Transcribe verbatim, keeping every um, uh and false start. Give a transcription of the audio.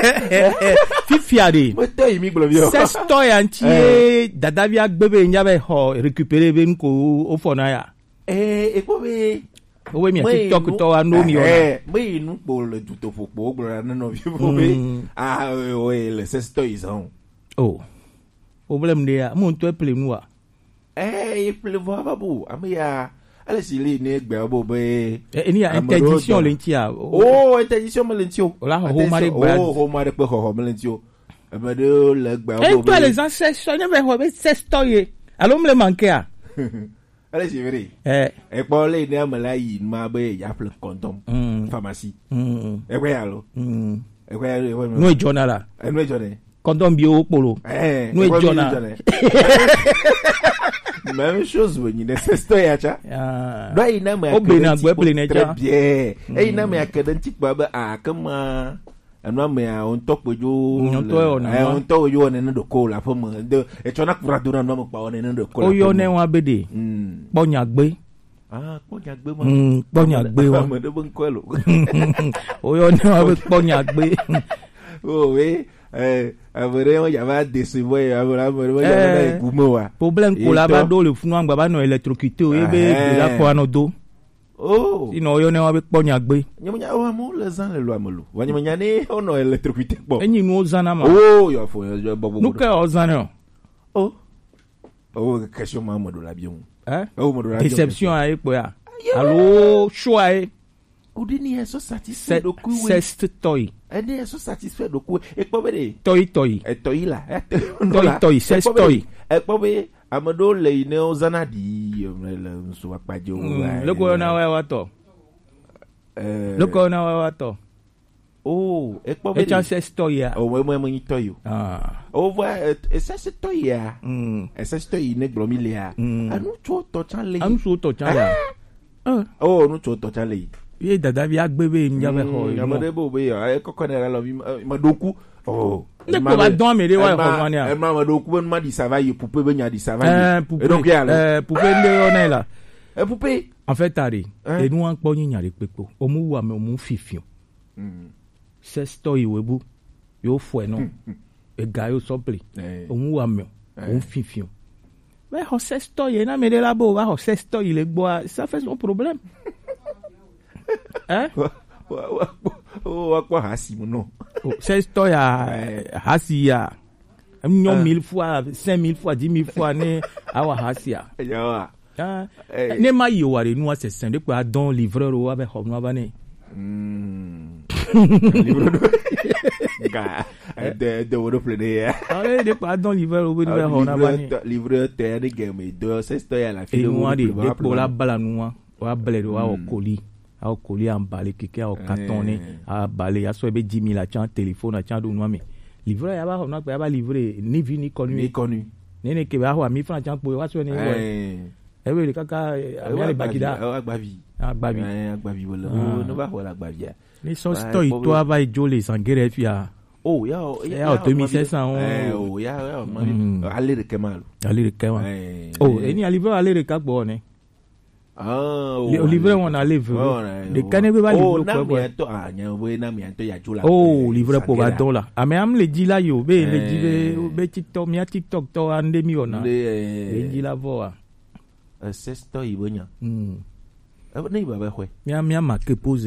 Fifia de. Moto yi mi gblɔ bi o. Sextoy anti dadavia gbebe nyabe ho récupérer be nko o fona ya. Eh, e ko be Owe mi TikTok to anu mi ona. Eh, me nu po le tuto fokpo gblɔ na no bi bo be. Ah, oui, le sextoy sont. Oh. Problème de ya, mon to play nous a. Eh, il pleut va bu. Amia ale si li ne gbe bo be. Eh, ni a interdiction lentia. Oh, interdiction melentio. Ola ho mari gba. Oh, ho mari pe ho melentio. E be de le gbe bo be. Eh, toi les ancêtres, ne veut pas sextoy. Alors me le manquer a. Ale si veri. Eh, e po le ne amala yi ma be ya ple condom. Pharmacie. Mm. E gbe ya lo. Mm. E gbe ya lo. No e jona la. E no e jona. Condom bio polo. Eh, no e jona. Même chose when you sextoy ya cha. Ah. Do ina me Obe na gbe ple ne ja. Bien. E ina me academic baba a kama anwa me a on top ojo. On to e ona. Eh, on to ojo ne do ko la fo mo. De e chona kura do na mo pa on ne do ko la. Oyo ne wa bede. Mm. Ponya gbe. Ah, ponya gbe mo. Mm, ponya gbe wa. Mo de bon ko lo. Oyo ne wa be ponya gbe. Oh oui. Eh, avere o ya va desivo e avere avere o ya va igumo wa. Problème ko la ba do le funu angba ba no électrocuté o ebe de la ko anodo. Oh. Sino oyo ne wa be ponya gbe. Nyamunya o amu le zan le lo amulu. Wanyamanya ni ono électrocuté po. Enyi nu ozana ma. Oh, yo fo yo bobo. Nu ke ozana. Oh. Oh, question ma modo la bien. Eh? Oh, modo la bien. Déception a e po ya. Allo, choix e. Odini est so satisfait de coup. Sextoy. Eni est so satisfait de coup. E po be Toy toy. e toy la. Toy toy, sextoy. E po be amado le ine ozana di le so apajo. Loko na wa wa to. Eh. Loko na wa wa to. Oh, e po be. E cha sextoy ya. Oh, mo mo mo toyo. Ah. Oh, voilà, e sextoy ya. Mm. E sextoy ne glo mi le ya. Anu cho to chan le. Anu so to cha ya. Ah. Oh, nu cho to chan le. Ye dada bi agbebe njabe ho. Amade bo be ya, e kokko ne la mi madoku. Oh. Ne ko ba don me de wa ho mani a. E ma madoku ben ma di savaye poupée ben ya di Eh, savaye. poupée. E donc ya Eh, poupée nde ona la. E poupée. En fait tari, e nu an po yin yare pepo. O mu wa me o mu fifion. Mm. Sextoy webu. Yo fo e no. E ga yo sople. O mu wa me o fifion. Mais ho sextoy na me de la bo wa ho sextoy le gbo, ça fait son problème. Hein? Oh, quoi hasi mo no. Sextoy ya hasi ya. Nyo mille fois, cinq mille fois, dix mille fois ne awa hasi ya. Ya wa. Ah, ne ma yo ware nu ase sen de pa don livreur o abe ho nu abane. Mm. Livreur. Ga. De de wo ple de ya. Ah, de pa don livreur o be nu ho na abane. Livreur te de game do sextoy la fi E de nu wo ade de po la bala nu wa. Wa bele do wa o colis. A o colis en balé keke a o cartonné a balé a so be dix mille a chan téléphone a chan do nu mi. Livreur ya ba ho na pe ya ba livrer ni vu ni connu. Ni connu. Ne ne ke ba ho mi franc chan po wa so ni wo. Eh. E we le kaka ami ale bagida. Agbavi. Agbavi. Eh, agbavi wala. Oh, no ba ho la agbavi. Ni so story to aba ijole sangere fi a. Oh, ya ya deux mille cinq cents. Eh, oh, ya ya ma ale de kemal. Ale de kemal. Oh, eni alive ale de kakbo ne. Ah, o livre on a livre. De kane be ba livre ko bo. Oh, na mi to a nya we na mi to ya jula. Oh, livre po ba don la. A me am le di la yo be le di be be TikTok, mi TikTok to ande mi ona. Le di la vo a. Sextoy ibonya. Mm. E ne ba ba hwe. Mi am mi am ma ke pose